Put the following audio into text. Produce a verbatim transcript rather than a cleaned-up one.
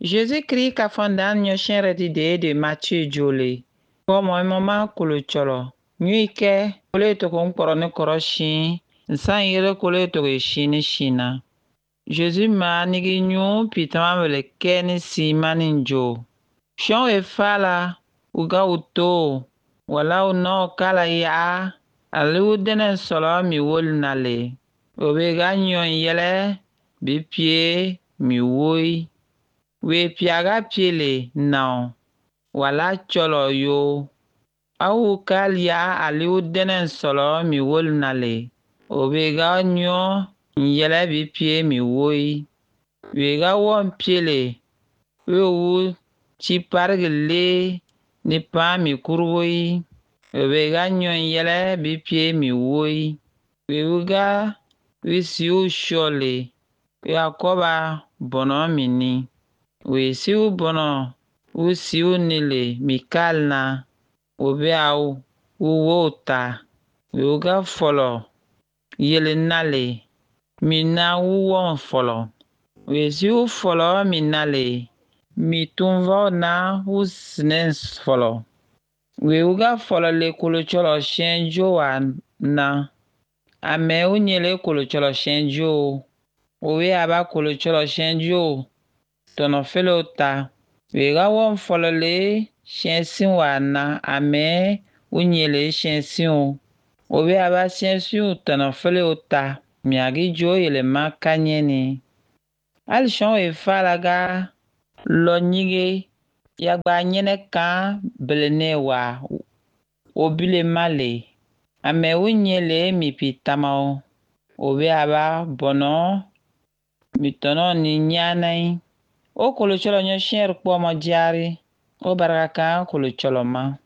Jésus-Christ ka fondan nyo shenre di de de Matthieu jole. Ko mo mama kulu cholo. Nyi ke kule to ko nkporo ni koro shin. Nsan yere kule to ko shin ni shina. Jésus ma nigi nyu pitama mele ke ni si mani njo. Shon e fala uga uto. Wala uno kala ya. Ali udene solo mi wol nale. Obega nyon yele bi pie mi woi. We piaga piele now. Wala cholo yo. Au kalia ali udenen solo mi wol nale. Obega nyo nyele bi pie mi woi. Wega won piele. We wu chi pargele ni pa mi kurwoi. Obega nyo nyele bi pie mi woi. We uga we siu shole. We akoba bono mini. We siu bono u siu nile mikal na obe au u wota we uga folo yele nale mina u won folo we siu folo minale mi tunvo na u snes folo we uga folo le kulu cholo shenjo na ame u nyele kulu cholo shenjo we aba kulu cholo shenjo tono felo ta we ga won folo le shensin wa na ame unyele shensin o we aba shensin tono felo ta mi agi jo yele makanye ni al shon e falaga lo nyige ya gba nyene kan belene wa obile male ame unyele mi pitama o we aba bono mi tono ni nyanai o kolo cholo nyo sher po mo jari o baraka kolo cholo ma